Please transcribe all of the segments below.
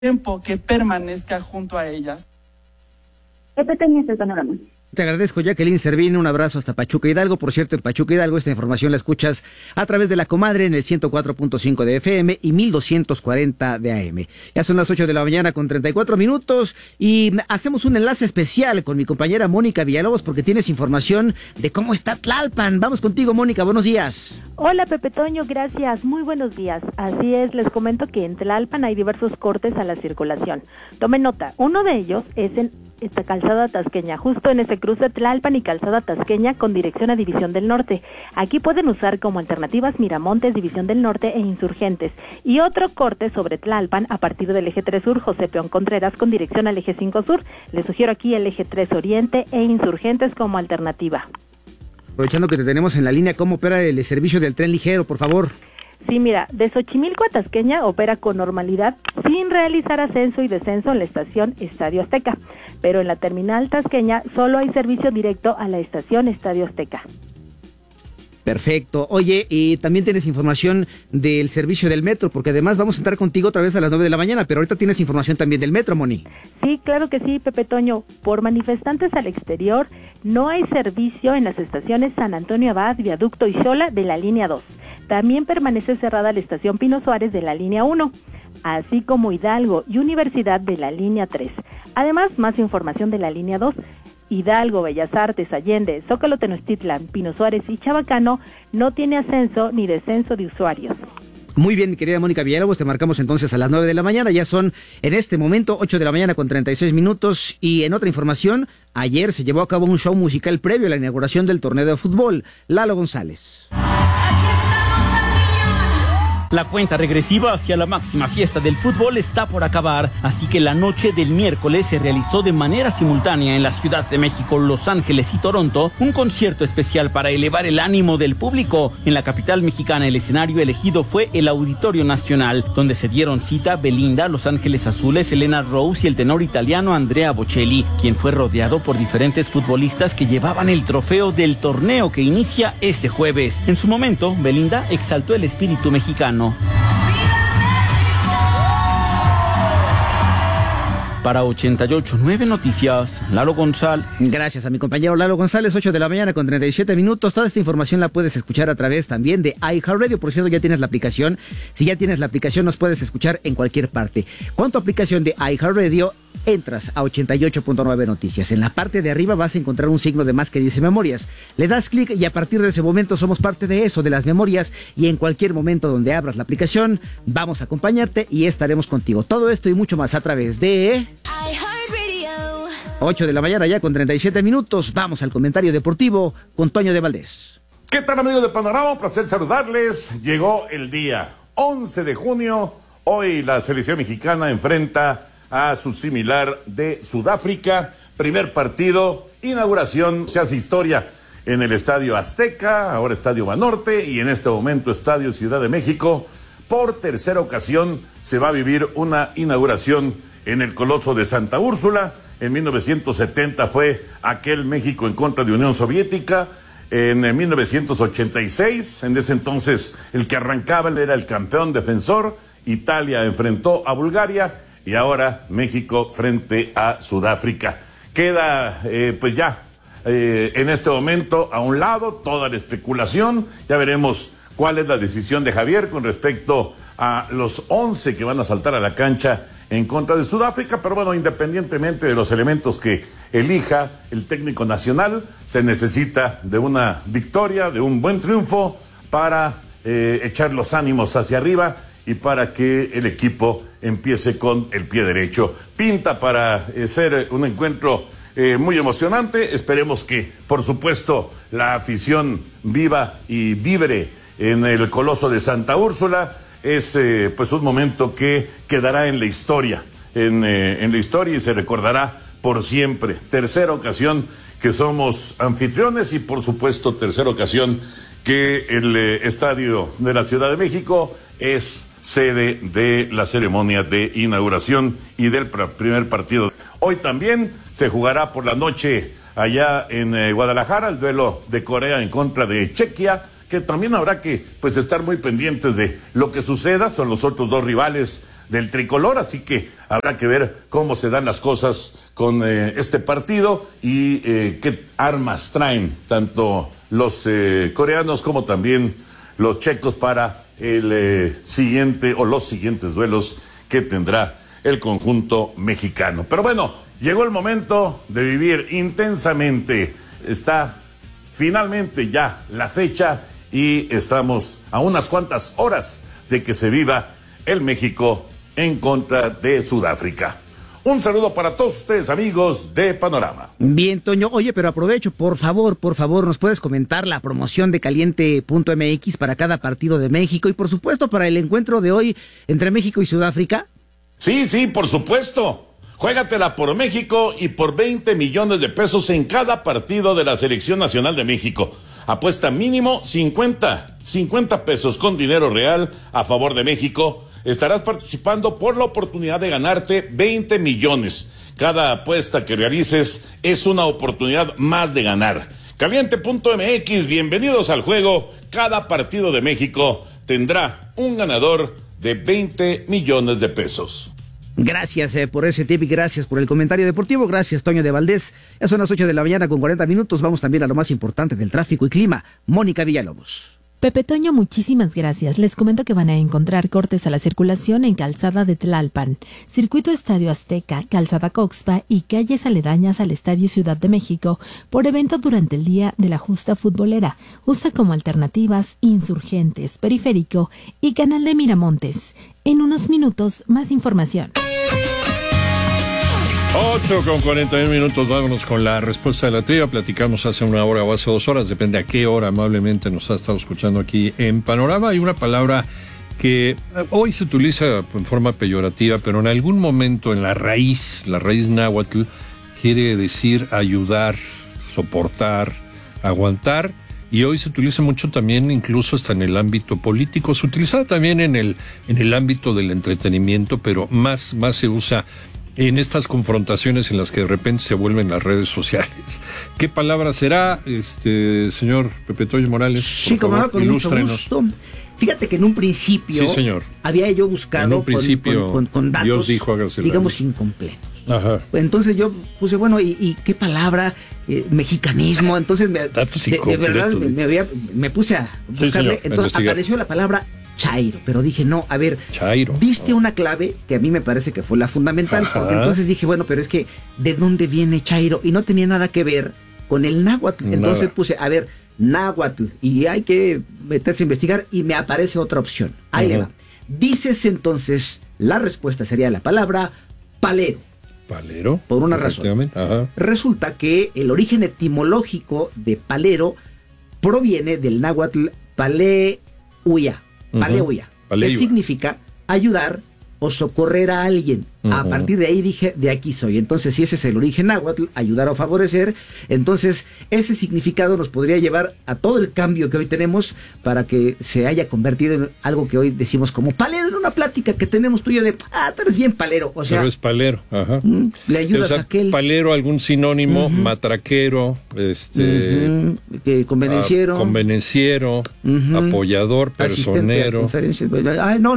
tiempo que permanezca junto a ellas. Pepe Toño, este es el panorama. Te agradezco, Jacqueline Servín, un abrazo hasta Pachuca Hidalgo. Por cierto, en Pachuca Hidalgo esta información la escuchas a través de La Comadre en el 104.5 de FM y 1240 de AM. Ya son las 8 de la mañana con 34 minutos y hacemos un enlace especial con mi compañera Mónica Villalobos porque tienes información de cómo está Tlalpan. Vamos contigo, Mónica, buenos días. Hola, Pepe Toño, gracias, muy buenos días. Así es, les comento que en Tlalpan hay diversos cortes a la circulación. Tomen nota, uno de ellos es en esta Calzada Tasqueña, justo en ese cruce Tlalpan y Calzada Tasqueña con dirección a División del Norte. Aquí pueden usar como alternativas Miramontes, División del Norte e Insurgentes. Y otro corte sobre Tlalpan a partir del eje 3 Sur, José Peón Contreras con dirección al eje 5 Sur. Les sugiero aquí el eje 3 Oriente e Insurgentes como alternativa. Aprovechando que te tenemos en la línea, ¿cómo opera el servicio del tren ligero, por favor? Sí, mira, de Xochimilco a Tasqueña opera con normalidad sin realizar ascenso y descenso en la estación Estadio Azteca, pero en la terminal tasqueña solo hay servicio directo a la estación Estadio Azteca. Perfecto. Oye, y también tienes información del servicio del metro, porque además vamos a entrar contigo otra vez a las 9 de la mañana, pero ahorita tienes información también del metro, Moni. Sí, claro que sí, Pepe Toño. Por manifestantes al exterior, no hay servicio en las estaciones San Antonio Abad, Viaducto y Xola de la línea 2. También permanece cerrada la estación Pino Suárez de la línea 1, así como Hidalgo y Universidad de la línea 3. Además, más información de la línea 2, Hidalgo, Bellas Artes, Allende, Zócalo Tenochtitlan, Pino Suárez y Chabacano no tiene ascenso ni descenso de usuarios. Muy bien, mi querida Mónica Villalobos, te marcamos entonces a las 9 de la mañana, ya son en este momento 8 de la mañana con 36 minutos y en otra información, ayer se llevó a cabo un show musical previo a la inauguración del torneo de fútbol. Lalo González. La cuenta regresiva hacia la máxima fiesta del fútbol está por acabar, así que la noche del miércoles se realizó de manera simultánea en la Ciudad de México, Los Ángeles y Toronto, un concierto especial para elevar el ánimo del público. En la capital mexicana el escenario elegido fue el Auditorio Nacional, donde se dieron cita Belinda, Los Ángeles Azules, Elena Rose y el tenor italiano Andrea Bocelli, quien fue rodeado por diferentes futbolistas que llevaban el trofeo del torneo que inicia este jueves. En su momento, Belinda exaltó el espíritu mexicano. Para 88.9 Noticias, Lalo González. Gracias a mi compañero Lalo González, 8 de la mañana con 37 minutos. Toda esta información la puedes escuchar a través también de iHeartRadio. Por cierto, ya tienes la aplicación. Si ya tienes la aplicación, nos puedes escuchar en cualquier parte. Con tu aplicación de iHeartRadio, entras a 88.9 Noticias. En la parte de arriba vas a encontrar un signo de más que dice Memorias. Le das clic y a partir de ese momento somos parte de eso, de las memorias. Y en cualquier momento donde abras la aplicación, vamos a acompañarte y estaremos contigo. Todo esto y mucho más a través de 8 de la mañana ya con 37 minutos. Vamos al comentario deportivo con Toño de Valdés. ¿Qué tal, amigos de Panorama? Un placer saludarles. Llegó el día 11 de junio. Hoy la selección mexicana enfrenta a su similar de Sudáfrica. Primer partido, inauguración, se hace historia en el Estadio Azteca, ahora Estadio Banorte y en este momento Estadio Ciudad de México. Por tercera ocasión se va a vivir una inauguración en el Coloso de Santa Úrsula. En 1970 fue aquel México en contra de Unión Soviética. En 1986, en ese entonces el que arrancaba era el campeón defensor. Italia enfrentó a Bulgaria y ahora México frente a Sudáfrica. Queda pues ya en este momento a un lado toda la especulación. Ya veremos cuál es la decisión de Javier con respecto a los 11 que van a saltar a la cancha en contra de Sudáfrica, pero bueno, independientemente de los elementos que elija el técnico nacional, se necesita de una victoria, de un buen triunfo para echar los ánimos hacia arriba y para que el equipo empiece con el pie derecho. Pinta para ser un encuentro muy emocionante. Esperemos que, por supuesto, la afición viva y vibre en el Coloso de Santa Úrsula. Es pues un momento que quedará en la historia, en la historia y se recordará por siempre. Tercera ocasión que somos anfitriones y por supuesto tercera ocasión que el Estadio de la Ciudad de México es sede de la ceremonia de inauguración y del primer partido. Hoy también se jugará por la noche allá en Guadalajara el duelo de Corea en contra de Chequia, que también habrá que pues estar muy pendientes de lo que suceda. Son los otros dos rivales del tricolor, así que habrá que ver cómo se dan las cosas con este partido y qué armas traen tanto los coreanos como también los checos para el siguiente o los siguientes duelos que tendrá el conjunto mexicano. Pero bueno, llegó el momento de vivir intensamente. Está finalmente ya la fecha y estamos a unas cuantas horas de que se viva el México en contra de Sudáfrica. Un saludo para todos ustedes, amigos de Panorama. Bien, Toño. Oye, pero aprovecho, por favor, ¿nos puedes comentar la promoción de Caliente.mx para cada partido de México y, por supuesto, para el encuentro de hoy entre México y Sudáfrica? Sí, por supuesto. Juégatela por México y por 20 millones de pesos en cada partido de la Selección Nacional de México. Apuesta mínimo 50 pesos con dinero real a favor de México. Estarás participando por la oportunidad de ganarte 20 millones. Cada apuesta que realices es una oportunidad más de ganar. Caliente.mx, bienvenidos al juego. Cada partido de México tendrá un ganador de 20 millones de pesos. Gracias por ese tip y gracias por el comentario deportivo. Gracias, Toño de Valdés. Ya son las 8 de la mañana con 40 minutos. Vamos también a lo más importante del tráfico y clima. Mónica Villalobos. Pepe Toño, muchísimas gracias. Les comento que van a encontrar cortes a la circulación en Calzada de Tlalpan, Circuito Estadio Azteca, Calzada Coxpa y calles aledañas al Estadio Ciudad de México por evento durante el día de la justa futbolera. Usa como alternativas Insurgentes, Periférico y Canal de Miramontes. En unos minutos, más información. 8:41, vámonos con la respuesta de la trivia. Platicamos hace una hora o hace 2 horas, depende a qué hora amablemente nos ha estado escuchando aquí en Panorama. Hay una palabra que hoy se utiliza en forma peyorativa, pero en algún momento en la raíz náhuatl quiere decir ayudar, soportar, aguantar, y hoy se utiliza mucho también, incluso hasta en el ámbito político. Se utiliza también en el ámbito del entretenimiento, pero más se usa en estas confrontaciones en las que de repente se vuelven las redes sociales. ¿Qué palabra será, señor Pepe Toño Morales? Sí, como no, con mucho gusto. Fíjate que en un principio, sí, señor, había yo buscado con datos, Dios dijo, digamos, incompletos. Ajá. Entonces yo puse, bueno, ¿y qué palabra? Mexicanismo. Entonces de verdad me puse a buscarle. Sí, entonces apareció la palabra chairo, pero dije, no, a ver, chairo, diste una clave que a mí me parece que fue la fundamental. Ajá. Porque entonces dije, bueno, pero es que ¿de dónde viene chairo? Y no tenía nada que ver con el náhuatl. Entonces puse, a ver, náhuatl, y hay que meterse a investigar, y me aparece otra opción. Ahí le va. Dices entonces, la respuesta sería la palabra palero. Palero. Por una razón. Ajá. Resulta que el origen etimológico de palero proviene del náhuatl paleuya. Paleuya, que significa ayudar o socorrer a alguien. A partir de ahí dije, de aquí soy. Entonces, si ese es el origen náhuatl, ayudar o favorecer, entonces ese significado nos podría llevar a todo el cambio que hoy tenemos para que se haya convertido en algo que hoy decimos como palero, en una plática que tenemos tuyo de, tú eres bien palero. O sea, pero es palero, ajá. Le ayudas a aquel. Palero, algún sinónimo, matraquero, convenenciero, apoyador, personero. No.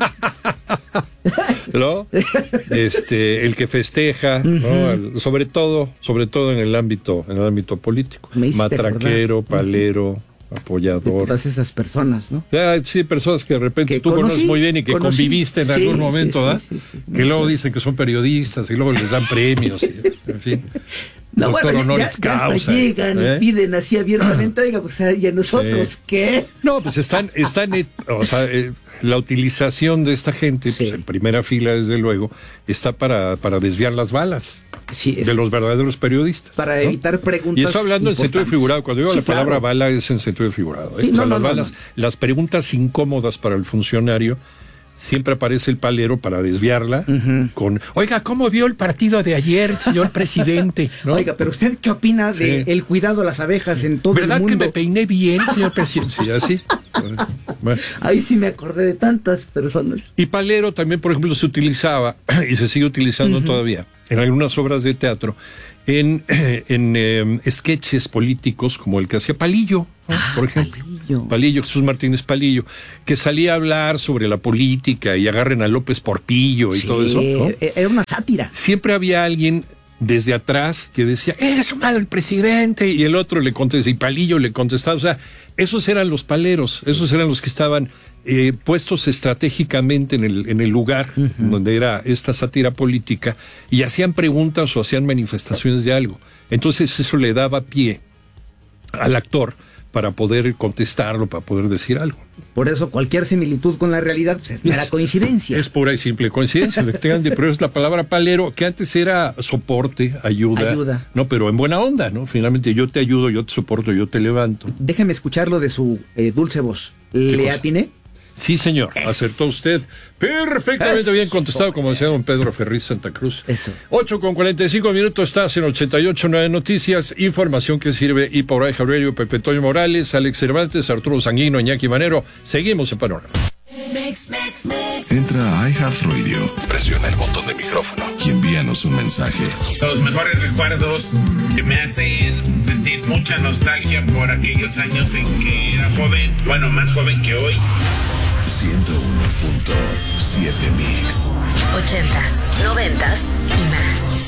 ¿No? El que festeja, ¿no? sobre todo en el ámbito político. Matraquero, palero, apoyador. Todas esas personas, ¿no? Sí, personas que de repente tú conoces muy bien y que conviviste en algún momento, ¿verdad? Que luego dicen que son periodistas y luego les dan premios, en fin. No, doctor honoris causa. Hasta llegan y piden así abiertamente, oiga, pues, ¿y a nosotros qué? No, pues están o sea, la utilización de esta gente, pues en primera fila, desde luego, está para desviar las balas de los verdaderos periodistas. Para evitar preguntas. Y estoy hablando en sentido figurado. Cuando digo la palabra bala es en sentido figurado. Sí, las balas, las preguntas incómodas para el funcionario. Siempre aparece el palero para desviarla con, oiga, ¿cómo vio el partido de ayer, señor presidente? ¿No? Oiga, pero ¿usted qué opina de el cuidado a las abejas en todo el mundo? ¿Verdad que me peiné bien, señor presidente? Sí, así. Bueno. Ahí sí me acordé de tantas personas. Y palero también, por ejemplo, se utilizaba, y se sigue utilizando todavía, en algunas obras de teatro, en sketches políticos, como el que hacía Palillo, ¿no? Por ejemplo. Palillo, Jesús Martínez Palillo, que salía a hablar sobre la política y agarren a López Porpillo y todo eso, ¿no? Era una sátira. Siempre había alguien desde atrás que decía, su madre el presidente, y el otro le contestaba, y Palillo le contestaba. O sea, esos eran los paleros, esos eran los que estaban puestos estratégicamente en el lugar donde era esta sátira política, y hacían preguntas o hacían manifestaciones de algo. Entonces eso le daba pie al actor para poder contestarlo, para poder decir algo. Por eso cualquier similitud con la realidad pues, es mera coincidencia. Es pura y simple coincidencia, efectivamente, pero es la palabra palero, que antes era soporte, ayuda. No, pero en buena onda, ¿no? Finalmente yo te ayudo, yo te soporto, yo te levanto. Déjeme escucharlo de su dulce voz. ¿Le atiné? Sí, señor, acertó usted perfectamente bien contestado, como decía don Pedro Ferriz Santa Cruz. 8:45 estás en 88.9 Noticias, información que sirve y por Aija Radio, Pepe Toño Morales, Alex Cervantes, Arturo Sanguino, Iñaki Manero. Seguimos en Panorama. Entra a iHeartRadio, presiona el botón de micrófono y envíanos un mensaje. Los mejores recuerdos que me hacen sentir mucha nostalgia por aquellos años en que era joven, bueno, más joven que hoy. 101.7 Mix. 80s, 90s y más.